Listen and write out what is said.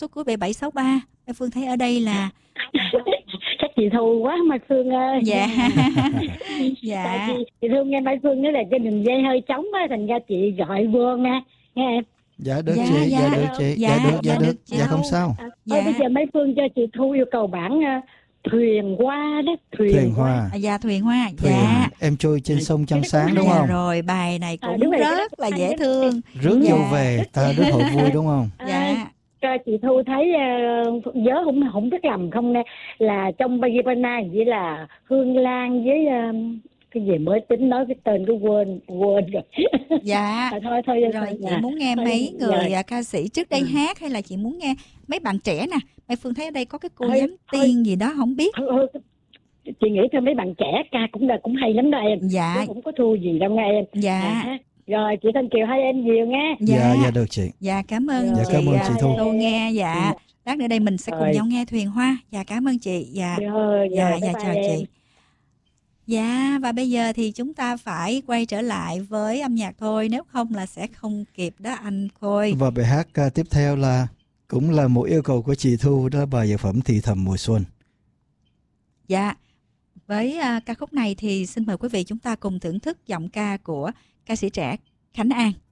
số cuối 7763. Mai Phương thấy ở đây là Chắc chị Thu quá Mai Phương ơi. dạ Tại dạ chị Thu nghe Mai Phương nói là trên đường dây hơi trống á, thành ra chị gọi vô nghe em. Dạ được Dạ, chị, dạ. dạ được chị, Dạ, dạ được, dạ dạ được, được chị dạ không Thu. sao. Dạ. Bây giờ Mai Phương cho chị Thu yêu cầu bản thuyền hoa đó, Thuyền hoa. Dạ Thuyền Hoa. Thuyền Dạ. em trôi trên sông trăng sáng đúng Dạ không? rồi, bài này cũng đúng rồi, rất là dễ thương. Rước Dạ. dâu về ta rất hội vui đúng không? Dạ. Cho chị Thu thấy nhớ không biết lầm không nè, là trong Bagipana chỉ là Hương Lan với cái gì mới tính nói cái tên cái quên rồi. Dạ. thôi Rồi chị muốn nghe mấy người ca sĩ trước đây hát, hay là chị muốn nghe mấy bạn trẻ nè? Mai Phương thấy ở đây có cái cô Giám Tiên gì đó không biết. Chị nghĩ cho mấy bạn trẻ ca cũng hay lắm đó em. Dạ. Chứ cũng có thua gì đâu nghe em. Dạ. Rồi chị Thanh Kiều hai em nhiều nghe. Dạ, dạ được chị. Dạ cảm ơn Dạ, chị. cảm ơn chị Thu. Thu nghe. Dạ. Lát nữa đây mình sẽ cùng nhau nghe Thuyền Hoa. Dạ cảm ơn chị. Dạ. Dạ chào chị. Dạ, và bây giờ thì chúng ta phải quay trở lại với âm nhạc thôi, nếu không là sẽ không kịp đó anh Khôi. Và bài hát tiếp theo là cũng là một yêu cầu của chị Thu, đó là bài nhạc phẩm Thì Thầm Mùa Xuân. Dạ, với ca khúc này thì xin mời quý vị chúng ta cùng thưởng thức giọng ca của ca sĩ trẻ Khánh An.